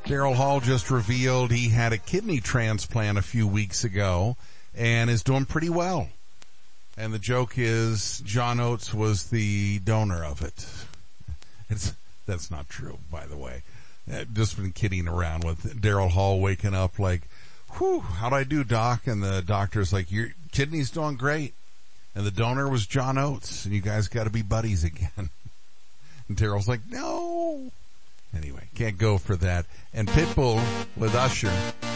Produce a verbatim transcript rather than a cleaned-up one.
Daryl Hall just revealed he had a kidney transplant a few weeks ago and is doing pretty well. And the joke is John Oates was the donor of it. It's, that's not true, by the way. I've just been kidding around with Daryl Hall waking up like, whew, how'd I do, Doc? And the doctor's like, your kidney's doing great. And the donor was John Oates, and you guys got to be buddies again. And Daryl's like, no. Anyway, can't go for that. And Pitbull with Usher.